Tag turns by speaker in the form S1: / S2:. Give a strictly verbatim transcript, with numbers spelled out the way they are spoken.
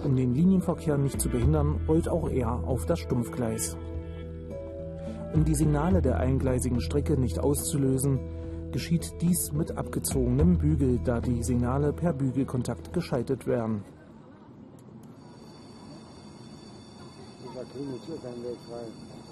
S1: Um den Linienverkehr nicht zu behindern, rollt auch er auf das Stumpfgleis. Um die Signale der eingleisigen Strecke nicht auszulösen, geschieht dies mit abgezogenem Bügel, da die Signale per Bügelkontakt geschaltet werden.
S2: Da kriegen wir hier keinen Weg rein.